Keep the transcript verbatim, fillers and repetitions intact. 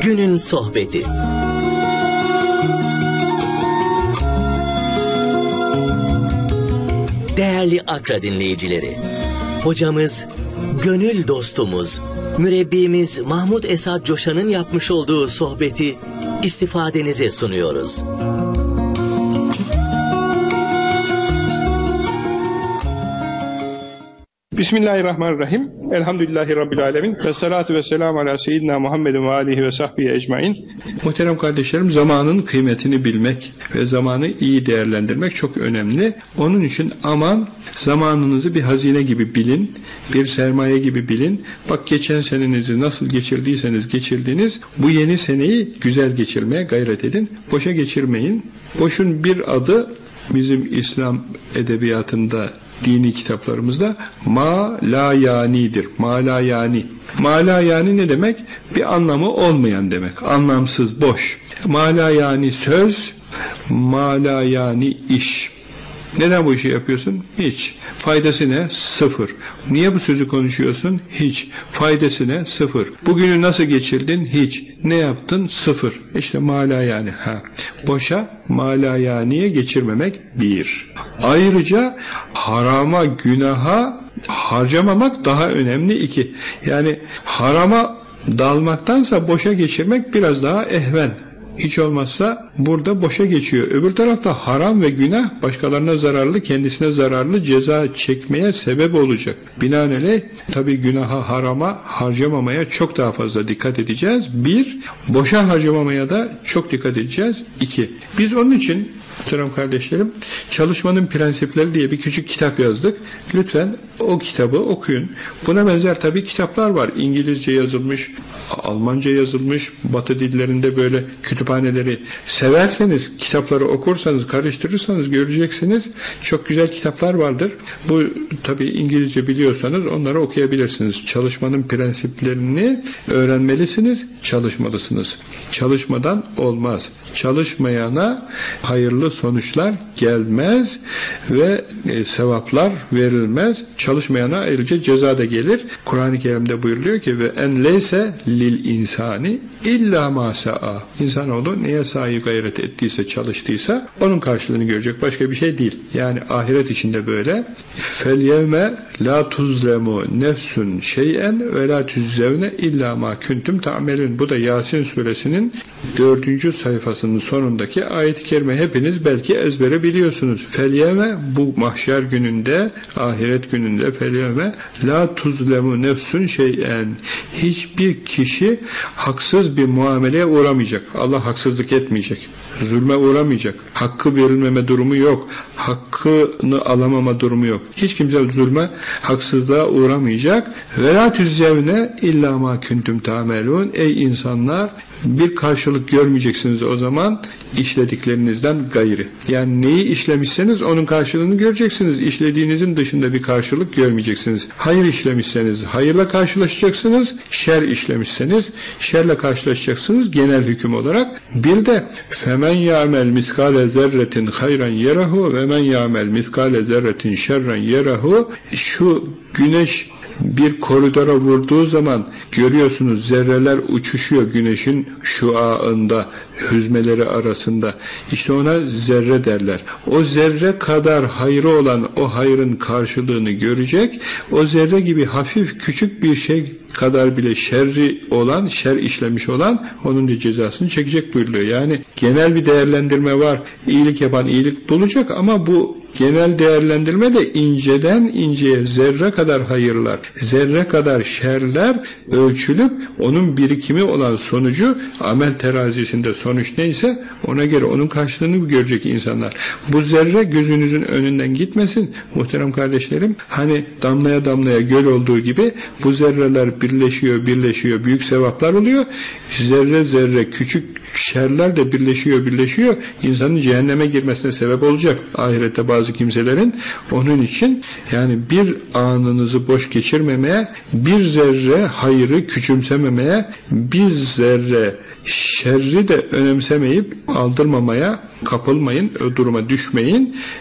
Günün sohbeti. Değerli Akra dinleyicileri, hocamız, gönül dostumuz, mürebbimiz Mahmud Esad Coşan'ın yapmış olduğu sohbeti istifadenize sunuyoruz. Bismillahirrahmanirrahim. Elhamdülillahi Rabbil alemin. Ve salatu ve selamu ala seyyidina Muhammedin ve alihi ve sahbihi ecmain. Muhterem kardeşlerim, zamanın kıymetini bilmek ve zamanı iyi değerlendirmek çok önemli. Onun için aman zamanınızı bir hazine gibi bilin, bir sermaye gibi bilin. Bak, geçen senenizi nasıl geçirdiyseniz geçirdiniz, bu yeni seneyi güzel geçirmeye gayret edin. Boşa geçirmeyin. Boşun bir adı bizim İslam edebiyatında, dini kitaplarımızda ma la yani'dir. Ma la yani. Ma la yani ne demek? Bir anlamı olmayan demek. Anlamsız, boş. Ma la yani söz, ma la yani iş. Neden bu işi yapıyorsun? Hiç. Faydası ne? Sıfır. Niye bu sözü konuşuyorsun? Hiç. Faydası ne? Sıfır. Bugünü nasıl geçirdin? Hiç. Ne yaptın? Sıfır. İşte mala yani. Ha. Boşa mala yaniye geçirmemek bir. Ayrıca harama, günaha harcamamak daha önemli iki. Yani harama dalmaktansa boşa geçirmek biraz daha ehven. Hiç olmazsa burada boşa geçiyor. Öbür tarafta haram ve günah başkalarına zararlı, kendisine zararlı ceza çekmeye sebep olacak. Binaenaleyh tabi günaha, harama harcamamaya çok daha fazla dikkat edeceğiz. Bir, boşa harcamamaya da çok dikkat edeceğiz. İki, biz onun için muhterem kardeşlerim, Çalışmanın Prensipleri diye bir küçük kitap yazdık. Lütfen o kitabı okuyun. Buna benzer tabii kitaplar var. İngilizce yazılmış, Almanca yazılmış, Batı dillerinde böyle kütüphaneleri severseniz, kitapları okursanız, karıştırırsanız göreceksiniz. Çok güzel kitaplar vardır. Bu tabii İngilizce biliyorsanız onları okuyabilirsiniz. Çalışmanın prensiplerini öğrenmelisiniz, çalışmalısınız. Çalışmadan olmaz. Çalışmayana hayırlı sonuçlar gelmez ve e, sevaplar verilmez. Çalışmayana ayrıca ceza da gelir. Kur'an-ı Kerim'de buyuruluyor ki ve en leyse lil insani illa ma sa'a. İnsanoğlu neye sahi gayret ettiyse, çalıştıysa onun karşılığını görecek. Başka bir şey değil. Yani ahiret içinde böyle. Fel yevme la tuzlemu nefsun şey'en ve la tuzzevne illa ma kuntum ta'melun. Bu da Yasin suresinin dördüncü sayfasının sonundaki ayet-i kerime. Hepiniz belki ezbere biliyorsunuz. Fel yevme, bu mahşer gününde, ahiret gününde fel yevme la tuzlemu nefsun şey'en. Hiçbir kişi haksız bir muameleye uğramayacak. Allah haksızlık etmeyecek. Zulme uğramayacak. Hakkı verilmeme durumu yok. Hakkını alamama durumu yok. Hiç kimse zulme, haksızlığa uğramayacak. Ve la tüzzevne illa ma kuntum ta'melun. Ey insanlar, bir karşılık görmeyeceksiniz o zaman işlediklerinizden gayri. Yani neyi işlemişseniz onun karşılığını göreceksiniz. İşlediğinizin dışında bir karşılık görmeyeceksiniz. Hayır işlemişseniz hayırla karşılaşacaksınız. Şer işlemişseniz şerle karşılaşacaksınız genel hüküm olarak. Bir de femen ya'mel miskale zerretin hayran yerahu ve men ya'mel miskale zerretin şerran yerahu. Şu güneş bir koridora vurduğu zaman görüyorsunuz zerreler uçuşuyor güneşin şuaında, hüzmeleri arasında. İşte ona zerre derler. O zerre kadar hayrı olan o hayrın karşılığını görecek. O zerre gibi hafif küçük bir şey kadar bile şerri olan, şer işlemiş olan onun da cezasını çekecek buyuruluyor. Yani genel bir değerlendirme var. İyilik yapan iyilik bulacak ama bu genel değerlendirme de inceden inceye zerre kadar hayırlar, zerre kadar şerler ölçülüp onun birikimi olan sonucu amel terazisinde sonuç neyse ona göre onun karşılığını görecek insanlar. Bu zerre gözünüzün önünden gitmesin muhterem kardeşlerim. Hani damlaya damlaya göl olduğu gibi bu zerreler birleşiyor, birleşiyor, büyük sevaplar oluyor. Zerre zerre küçük şerler de birleşiyor, birleşiyor. İnsanın cehenneme girmesine sebep olacak ahirette bazı kimselerin. Onun için yani bir anınızı boş geçirmemeye, bir zerre hayrı küçümsememeye, bir zerre şerri de önemsemeyip aldırmamaya kapılmayın, o duruma düşmeyin.